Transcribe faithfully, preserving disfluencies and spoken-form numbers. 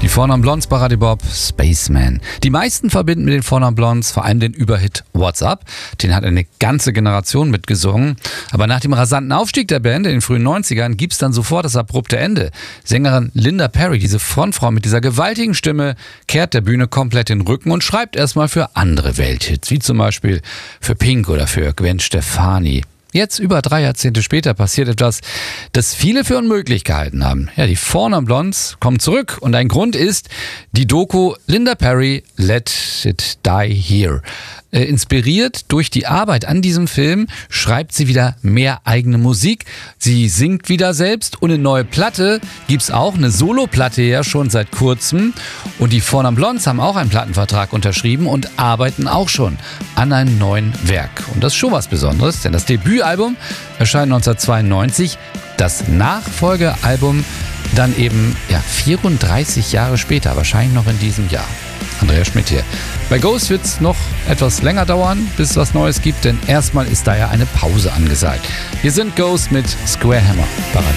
Four Non Blondes bei Radio Bob, Spaceman. Die meisten verbinden mit den Four Non Blondes vor allem den Überhit What's Up. Den hat eine ganze Generation mitgesungen. Aber nach dem rasanten Aufstieg der Band in den frühen neunzigern gibt es dann sofort das abrupte Ende. Sängerin Linda Perry, diese Frontfrau mit dieser gewaltigen Stimme, kehrt der Bühne komplett den Rücken und schreibt erstmal für andere Welthits, wie zum Beispiel für Pink oder für Gwen Stefani. Jetzt, über drei Jahrzehnte später, passiert etwas, das viele für unmöglich gehalten haben. Ja, die Four Non Blondes kommen zurück und ein Grund ist die Doku Linda Perry, Let It Die Here. Äh, inspiriert durch die Arbeit an diesem Film schreibt sie wieder mehr eigene Musik. Sie singt wieder selbst und eine neue Platte gibt's auch, eine Soloplatte ja schon seit kurzem. Und die Four Non Blondes haben auch einen Plattenvertrag unterschrieben und arbeiten auch schon an einem neuen Werk. Und das ist schon was Besonderes, denn das Debütalbum erscheint neunzehnhundertzweiundneunzig, das Nachfolgealbum dann eben ja, vierunddreißig Jahre später, wahrscheinlich noch in diesem Jahr. Andreas Schmidt hier. Bei Ghost wird es noch etwas länger dauern, bis es was Neues gibt, denn erstmal ist da ja eine Pause angesagt. Wir sind Ghost mit Square Hammer bei Radio